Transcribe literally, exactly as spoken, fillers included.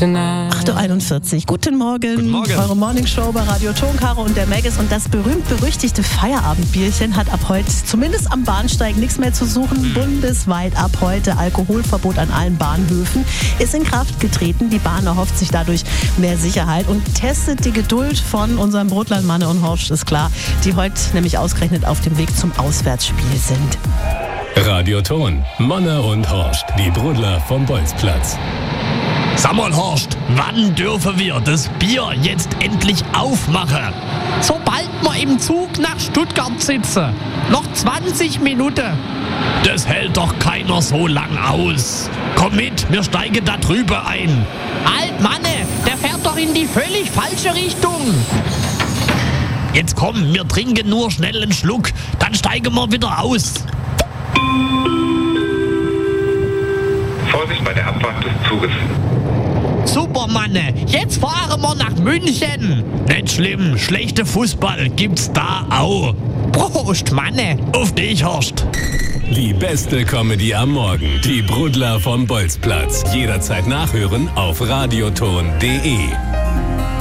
tonight. acht Uhr einundvierzig. Guten Morgen. Guten Morgen. Eure Morningshow bei Radio Ton, Caro und der Maggis. Und das berühmt-berüchtigte Feierabendbierchen hat ab heute, zumindest am Bahnsteig, nichts mehr zu suchen. Mhm. Bundesweit ab heute Alkoholverbot an allen Bahnhöfen ist in Kraft getreten. Die Bahn erhofft sich dadurch mehr Sicherheit und testet die Geduld von unserem Brotlein Manne und Horst, ist klar, die heute nämlich ausgerechnet auf dem Weg zum Auswärtsspiel sind. Radio Ton, Manne und Horst, die Brudler vom Bolzplatz. Sag mal, Horst, wann dürfen wir das Bier jetzt endlich aufmachen? Sobald wir im Zug nach Stuttgart sitzen. Noch zwanzig Minuten. Das hält doch keiner so lang aus. Komm mit, wir steigen da drüber ein. Alt Manne, der fährt doch in die völlig falsche Richtung. Jetzt komm, wir trinken nur schnell einen Schluck, dann steigen wir wieder aus. Vorsicht bei der Abfahrt des Zuges. Super, Manne, jetzt fahren wir nach München. Nicht schlimm, schlechter Fußball gibt's da auch. Prost, Manne. Auf dich, Horst. Die beste Comedy am Morgen, die Brudler vom Bolzplatz. Jederzeit nachhören auf radioton punkt de.